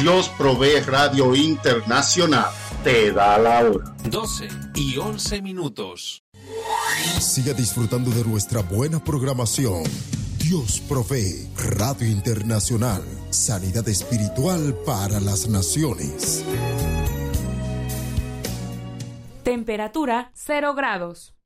Dios Provee Radio Internacional te da la hora. 12:11. Siga disfrutando de nuestra buena programación. Dios Provee Radio Internacional. Sanidad espiritual para las naciones. Temperatura 0 grados.